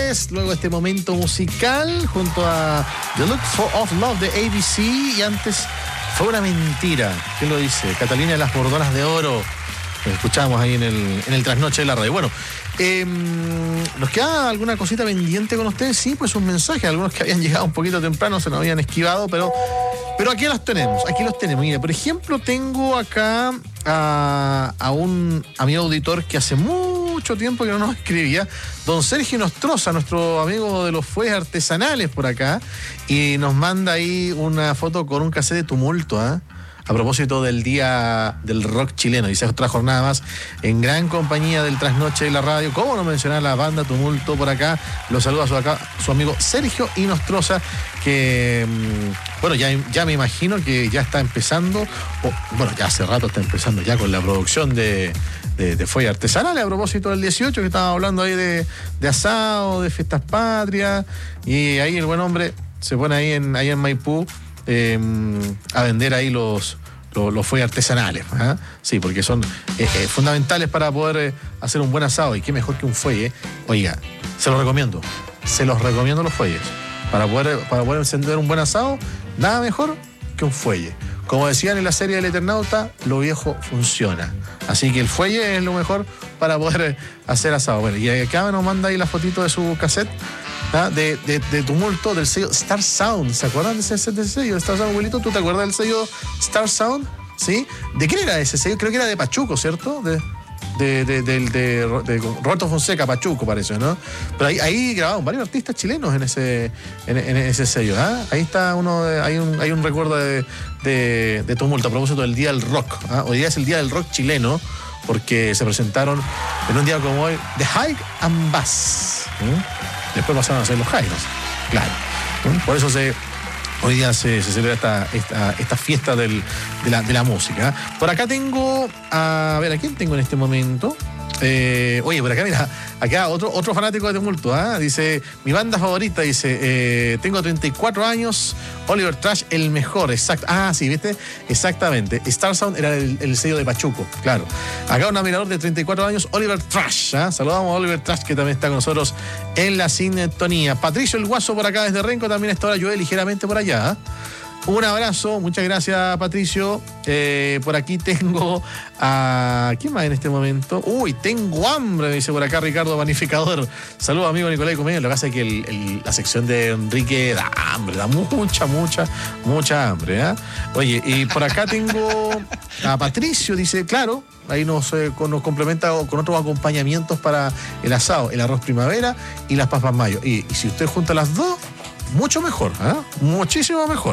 Flores, luego este momento musical junto a The Look of Love de ABC, y antes Fue una mentira. ¿Quién lo dice? Catalina de las Bordonas de Oro. Lo escuchamos ahí en el trasnoche de la radio. Bueno, ¿nos queda alguna cosita pendiente con ustedes? Sí, pues un mensaje. Algunos que habían llegado un poquito temprano se nos habían esquivado, pero aquí los tenemos. Mira, por ejemplo, tengo acá a un amigo auditor que hace mucho tiempo que no nos escribía, don Sergio Nostroza, nuestro amigo de los fuegos artesanales por acá, y nos manda ahí una foto con un cassette de Tumulto, ¿ah? A propósito del Día del Rock Chileno. Dice, otra jornada más en gran compañía del trasnoche de la radio. ¿Cómo no mencionar la banda Tumulto por acá? Lo saluda su amigo Sergio Nostroza, que, bueno, ya me imagino que ya está empezando, ya hace rato está empezando ya con la producción de fuegos artesanales, a propósito del 18, que estábamos hablando ahí de asado, de fiestas patrias, y ahí el buen hombre se pone ahí en Maipú a vender ahí los fuegos artesanales, ¿eh? Sí, porque son fundamentales para poder hacer un buen asado, y qué mejor que un fuelle. Oiga, se los recomiendo los fuelles. Para poder encender un buen asado, nada mejor que un fuelle. Como decían en la serie del Eternauta, lo viejo funciona. Así que el fuelle es lo mejor para poder hacer asado. Bueno, y acá nos manda ahí la fotito de su cassette, ¿ah? de Tumulto, del sello Star Sound. ¿Se acuerdan de ese sello de Star Sound, abuelito? ¿Tú te acuerdas del sello Star Sound? ¿Sí? ¿De quién era ese sello? Creo que era de Pachuco, ¿cierto? De Roberto Fonseca, Pachuco, parece, ¿no? Pero ahí grabaron varios artistas chilenos en ese sello, ¿ah? Ahí está hay un recuerdo de Tumulto a propósito del Día del Rock, ¿ah? Hoy día es el Día del Rock chileno, porque se presentaron en un día como hoy The High and Bass. Después pasaron a ser los Jairos, claro. Por eso hoy día se celebra esta fiesta de la música. Por acá tengo, a ver, ¿a quién tengo en este momento? Oye, por acá, mira, acá otro fanático de Tumulto, ¿eh? Dice, mi banda favorita, dice, tengo 34 años, Oliver Trash, el mejor, exacto. Ah, sí, ¿viste? Exactamente. Star Sound era el sello de Pachuco, claro. Acá un admirador de 34 años, Oliver Trash, ¿eh? Saludamos a Oliver Trash, que también está con nosotros en la sintonía. Patricio el Guaso por acá desde Renco, también esta hora llueve ligeramente por allá, ¿eh? Un abrazo, muchas gracias, Patricio. Por aquí tengo a... ¿quién más en este momento? Uy, tengo hambre, me dice por acá Ricardo Panificador. Saludos, amigo Nicolás Comedia. Lo que pasa es que la sección de Enrique da hambre, da mucha hambre, ¿eh? Oye, y por acá tengo a Patricio, dice, claro, ahí nos complementa con otros acompañamientos para el asado, el arroz primavera y las papas mayo. Y si usted junta las dos, mucho mejor, ¿eh? Muchísimo mejor.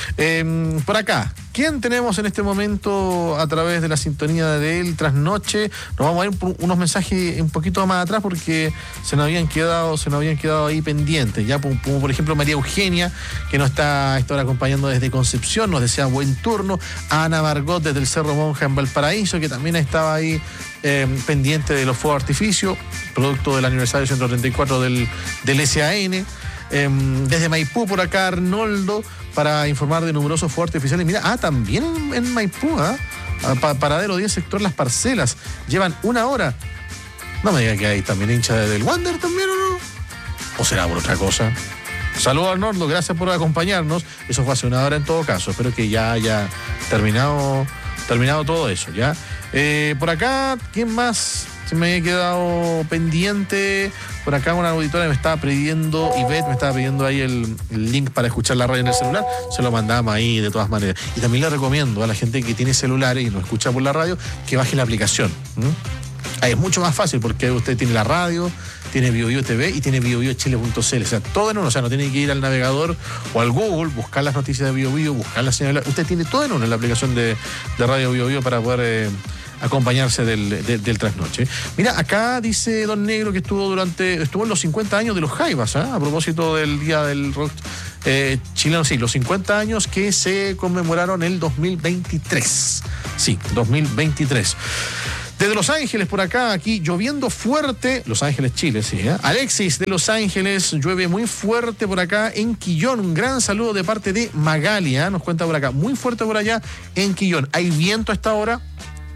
Por acá, ¿quién tenemos en este momento a través de la sintonía del trasnoche? Nos vamos a ir por unos mensajes un poquito más atrás porque se nos habían quedado ahí pendientes. Ya, como por ejemplo María Eugenia, que nos está ahora acompañando desde Concepción, nos desea buen turno. Ana Margot desde el Cerro Monja en Valparaíso, que también estaba ahí pendiente de los fuegos artificios, producto del aniversario 134 del SAN. Desde Maipú por acá Arnoldo para informar de numerosos fuegos artificiales. Mira, también en Maipú, Paradero 10, sector Las Parcelas, llevan 1 hora. No me diga que hay también hincha del Wander también, ¿o no? ¿O será por otra cosa? Saludos, Arnoldo, gracias por acompañarnos. Eso fue hace 1 hora en todo caso. Espero que ya haya terminado todo eso, ¿ya? Por acá, ¿quién más se me había quedado pendiente? Por acá una auditora me estaba pidiendo, Ivette me estaba pidiendo ahí el link para escuchar la radio en el celular. Se lo mandamos ahí de todas maneras. Y también le recomiendo a la gente que tiene celulares y nos escucha por la radio que baje la aplicación. Ahí es mucho más fácil porque usted tiene la radio, tiene BioBio TV y tiene biobiochile.cl. O sea, todo en uno. O sea, no tiene que ir al navegador o al Google, buscar las noticias de BioBio, buscar la señal. Usted tiene todo en uno en la aplicación de Radio BioBio para poder acompañarse del trasnoche. Mira, acá dice Don Negro que estuvo en los 50 años de los Jaivas, a propósito del Día del Rock chileno. Sí, los 50 años que se conmemoraron el 2023. Sí, 2023. Desde Los Ángeles, por acá, aquí lloviendo fuerte. Los Ángeles, Chile, sí, ¿eh? Alexis de Los Ángeles, llueve muy fuerte por acá en Quillón. Un gran saludo de parte de Magalia, nos cuenta por acá. Muy fuerte por allá en Quillón. ¿Hay viento a esta hora?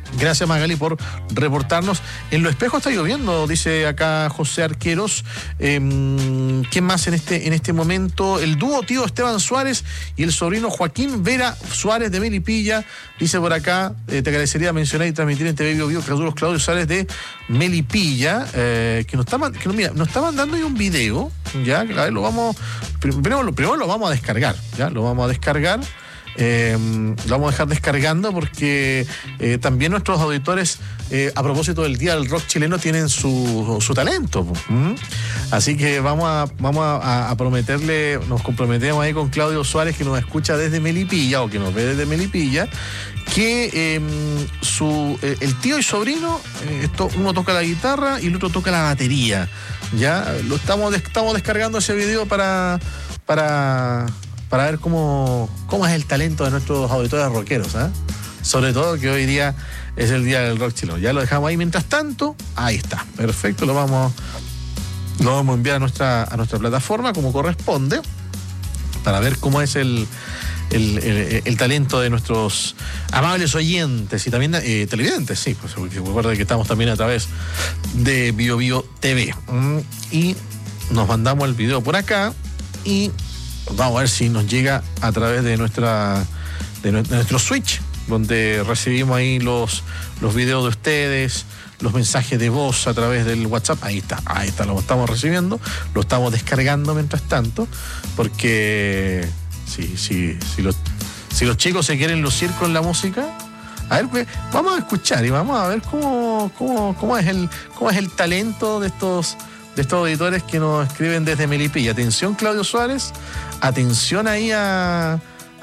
Gracias, Magali, por reportarnos. En Los Espejos está lloviendo, dice acá José Arqueros. ¿Quién más en este momento? El dúo tío Esteban Suárez y el sobrino Joaquín Vera Suárez de Melipilla. Dice por acá, te agradecería mencionar y transmitir en TV Bio Claudio Suárez de Melipilla, que nos está mandando ahí un video. Ya, a ver, primero lo vamos a descargar. Ya, lo vamos a descargar. Lo vamos a dejar descargando porque también nuestros auditores, a propósito del Día del Rock chileno, tienen su talento. Así que vamos a prometerle, nos comprometemos ahí con Claudio Suárez, que nos escucha desde Melipilla o que nos ve desde Melipilla, que el tío y sobrino, uno toca la guitarra y el otro toca la batería. Ya estamos descargando ese video para ver cómo es el talento de nuestros auditores rockeros, ¿eh? Sobre todo que hoy día es el Día del Rock chileno. Ya lo dejamos ahí. Mientras tanto, ahí está. Perfecto, lo vamos a enviar a nuestra plataforma como corresponde, para ver cómo es el talento de nuestros amables oyentes y también televidentes, sí, pues recuerden que estamos también a través de Bio Bio TV. Y nos mandamos el video por acá y vamos a ver si nos llega a través de nuestro switch, donde recibimos ahí los videos de ustedes, los mensajes de voz a través del WhatsApp. Ahí está, lo estamos recibiendo, lo estamos descargando mientras tanto, porque si los chicos se quieren lucir con la música, a ver, pues, vamos a escuchar y vamos a ver cómo es el talento de estos auditores que nos escriben desde Melipilla. Atención, Claudio Suárez, atención ahí a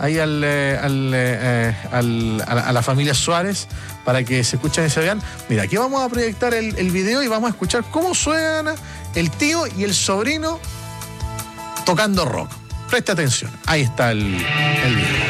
la familia Suárez, para que se escuchen y se vean. Mira, aquí vamos a proyectar el video y vamos a escuchar cómo suena el tío y el sobrino tocando rock. Preste atención, ahí está el video.